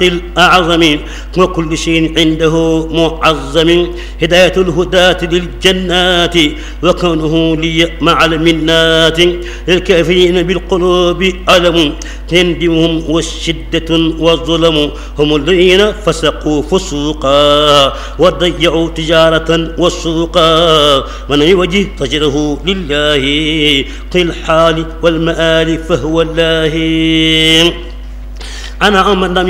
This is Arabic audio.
الأعظم وكل شيء عنده معظم هداية الهداة للجنات وكونه لي مع المنات الكافرين بالقلوب ألم تندمهم والشدة والظلم هم الذين فسقوا فسوقا وضيعوا تجارة وسوقا من يوجه فجره لله في الحال والمآل فهو الله أنا أمن